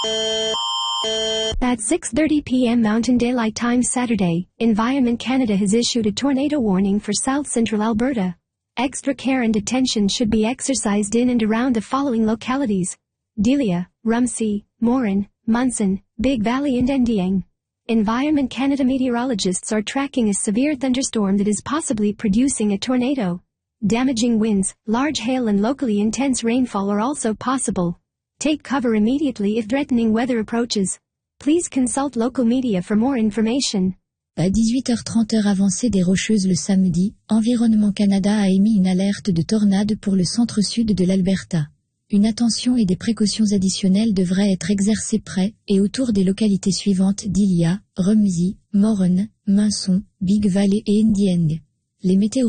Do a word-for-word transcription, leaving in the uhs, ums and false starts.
At six thirty p m Mountain Daylight Time Saturday, Environment Canada has issued a tornado warning for south-central Alberta. Extra care and attention should be exercised in and around the following localities: Delia, Rumsey, Morin, Munson, Big Valley and Endiang. Environment Canada meteorologists are tracking a severe thunderstorm that is possibly producing a tornado. Damaging winds, large hail and locally intense rainfall are also possible. Take cover immediately if threatening weather approaches. Please consult local media for more information. À dix-huit heures trente heure avancée des Rocheuses le samedi, Environnement Canada a émis une alerte de tornade pour le centre-sud de l'Alberta. Une attention et des précautions additionnelles devraient être exercées près et autour des localités suivantes d'Ilia, Rumsey, Morin, Munson, Big Valley et Endiang. Les météo